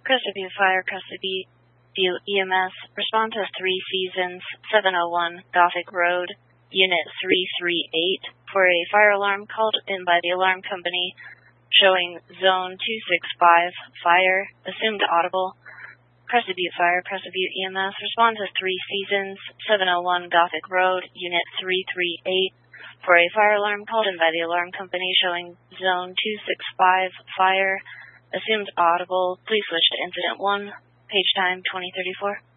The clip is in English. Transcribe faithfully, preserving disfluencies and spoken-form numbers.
Crested Butte Fire, Crested Butte E M S. Respond to three Seasons, seven oh one Gothic Road, Unit three three eight, for a fire alarm called in by the alarm company showing Zone two six five, fire, assumed audible. Crested Butte Fire, Crested Butte E M S. Respond to three Seasons, seven oh one Gothic Road, Unit three three eight, for a fire alarm called in by the alarm company showing Zone two six five, fire, assumed audible. Please switch to Incident one, page time twenty thirty-four.